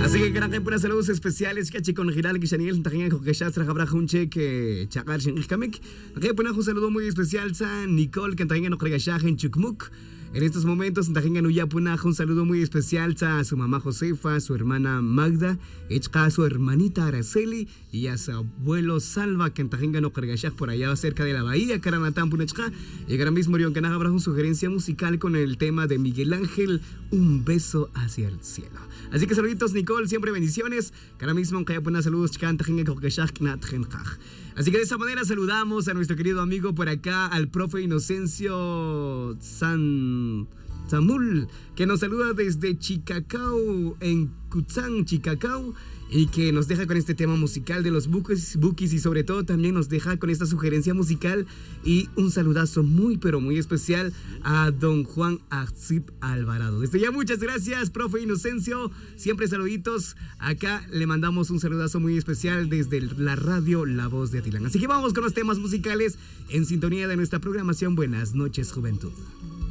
Así que gran puras saludos especiales que con Giral que Shaniel Tajin que ya trabaja junche que chagar sin Kamik. Que pone un saludo muy especial a Nicole que también no crega en Chukmuk. En estos momentos Tajin ya pone un saludo muy especial a su mamá Josefa, su hermana Magda, a su hermanita Araceli y a su abuelo Salva que Tajin no crega por allá cerca de la bahía Karanatán Punachka. Y ahora mismo Rion que habrá una sugerencia musical con el tema de Miguel Ángel, Un beso hacia el cielo. Así que saluditos Nicole, siempre bendiciones. Que ahora mismo que haya saludos. Así que de esa manera saludamos a nuestro querido amigo por acá, al profe Inocencio Samul, que nos saluda desde Chicacao, en Cutzán, Chicacao, y que nos deja con este tema musical de los Bukis y sobre todo también nos deja con esta sugerencia musical y un saludazo muy pero muy especial a don Juan Arzip Alvarado. Desde ya muchas gracias, profe Inocencio, siempre saluditos. Acá le mandamos un saludazo muy especial desde la radio La Voz de Atilán. Así que vamos con los temas musicales en sintonía de nuestra programación Buenas Noches Juventud.